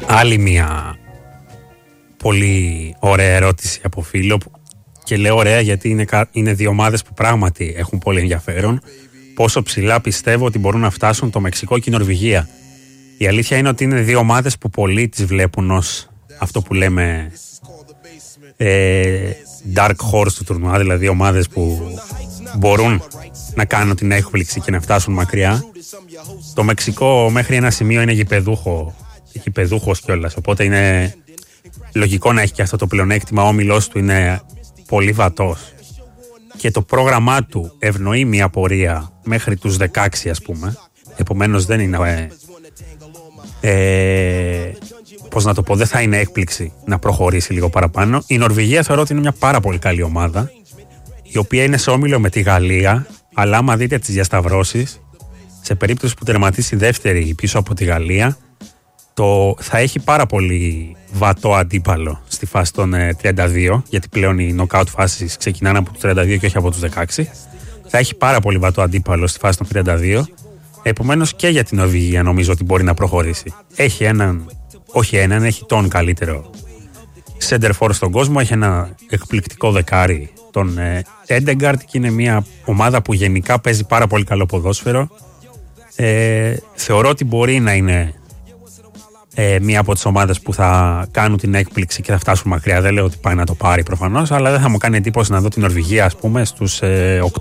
Άλλη μια πολύ ωραία ερώτηση από φίλο, και λέω ωραία γιατί είναι δύο ομάδες που πράγματι έχουν πολύ ενδιαφέρον. Πόσο ψηλά πιστεύω ότι μπορούν να φτάσουν το Μεξικό και η Νορβηγία? Η αλήθεια είναι ότι είναι δύο ομάδες που πολλοί τις βλέπουν ως αυτό που λέμε dark horse του τουρνουά, δηλαδή ομάδες που μπορούν να κάνουν την έκπληξη και να φτάσουν μακριά. Το Μεξικό μέχρι ένα σημείο είναι γηπεδούχος κιόλας, οπότε είναι λογικό να έχει και αυτό το πλεονέκτημα. Ο όμιλός του είναι πολύ βατός και το πρόγραμμά του ευνοεί μια πορεία μέχρι τους 16, ας πούμε. Επομένως δεν είναι πώς να το πω, δεν θα είναι έκπληξη να προχωρήσει λίγο παραπάνω. Η Νορβηγία θεωρώ ότι είναι μια πάρα πολύ καλή ομάδα, η οποία είναι σε όμιλο με τη Γαλλία, αλλά άμα δείτε τις διασταυρώσεις, σε περίπτωση που τερματίσει δεύτερη πίσω από τη Γαλλία, θα έχει πάρα πολύ βατό αντίπαλο στη φάση των 32, γιατί πλέον οι knockout φάσεις ξεκινάνε από τους 32 και όχι από τους 16. Θα έχει πάρα πολύ βατό αντίπαλο στη φάση των 32. Επομένως και για την Νορβηγία νομίζω ότι μπορεί να προχωρήσει. Έχει έχει τον καλύτερο center for στον κόσμο, έχει ένα εκπληκτικό δεκάρι, τον Έντεγκαρτ, και είναι μια ομάδα που γενικά παίζει πάρα πολύ καλό ποδόσφαιρο. Θεωρώ ότι μπορεί να είναι μία από τις ομάδες που θα κάνουν την έκπληξη και θα φτάσουν μακριά. Δεν λέω ότι πάει να το πάρει προφανώς, αλλά δεν θα μου κάνει εντύπωση να δω την Νορβηγία, ας πούμε, στους